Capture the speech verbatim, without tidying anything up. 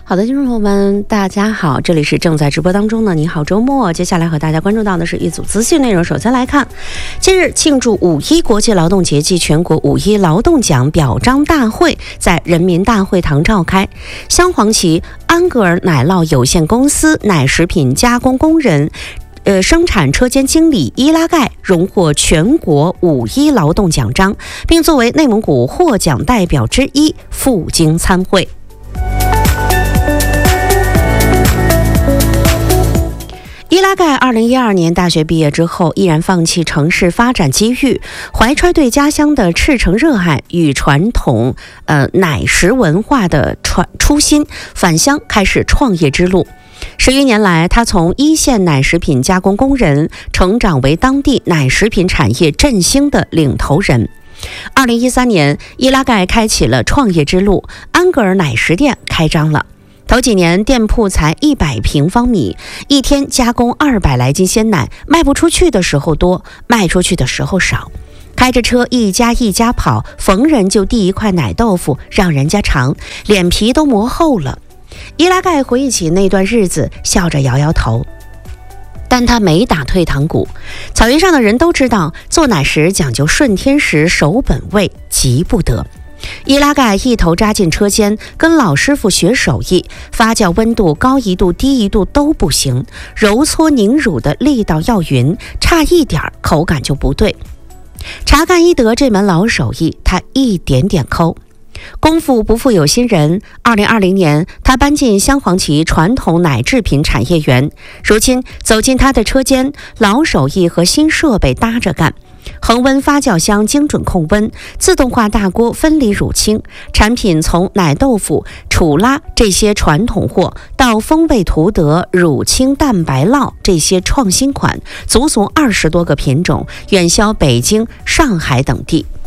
好的，听众朋友们，大家好，这里是正在直播当中的你好周末。接下来和大家关注到的是一组资讯内容。首先来看，近日庆祝五一国际劳动节暨全国五一劳动奖表彰大会在人民大会堂召开。镶黄旗安格尔奶酪有限公司奶食品加工工人呃，生产车间经理伊拉盖荣获全国五一劳动奖章，并作为内蒙古获奖代表之一赴京参会。伊拉盖二零一二年大学毕业之后，毅然放弃城市发展机遇，怀揣对家乡的赤诚热爱与传统呃奶食文化的传初心，返乡开始创业之路。十余年来，他从一线奶食品加工工人成长为当地奶食品产业振兴的领头人。二零一三年，伊拉盖开启了创业之路，安格尔奶食店开张了。头几年店铺才一百平方米，一天加工二百来斤鲜奶，卖不出去的时候多，卖出去的时候少。开着车一家一家跑，逢人就递一块奶豆腐让人家尝，脸皮都磨厚了。伊拉盖回忆起那段日子，笑着摇摇头。但他没打退堂鼓。草原上的人都知道，做奶食讲究顺天时、守本位，急不得。伊拉盖一头扎进车间，跟老师傅学手艺，发酵温度高一度低一度都不行，揉搓凝乳的力道要匀，差一点口感就不对。查干伊德这门老手艺，他一点点抠。功夫不负有心人，二零二零年，他搬进镶黄旗传统奶制品产业园。如今走进他的车间，老手艺和新设备搭着干。恒温发酵箱精准控温，自动化大锅分离乳清，产品从奶豆腐、楚拉这些传统货到风味图德、乳清蛋白酪这些创新款，足足二十多个品种，远销北京、上海等地。